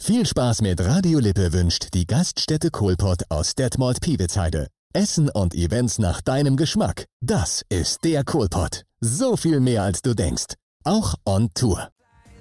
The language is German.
Viel Spaß mit Radio Lippe wünscht die Gaststätte Kohlpott aus Detmold-Piewitzheide. Essen und Events nach deinem Geschmack. Das ist der Kohlpott. So viel mehr als du denkst. Auch on Tour.